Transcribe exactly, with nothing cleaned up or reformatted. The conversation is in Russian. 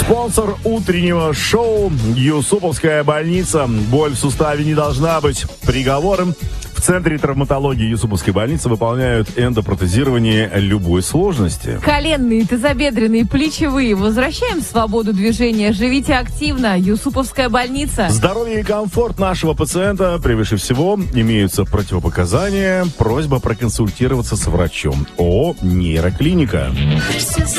Спонсор утреннего шоу — Юсуповская больница. Боль в суставе не должна быть приговором. В Центре травматологии Юсуповской больницы выполняют эндопротезирование любой сложности. Коленные, тазобедренные, плечевые. Возвращаем свободу движения. Живите активно. Юсуповская больница. Здоровье и комфорт нашего пациента превыше всего. Имеются противопоказания. Просьба проконсультироваться с врачом. ООО «Нейроклиника».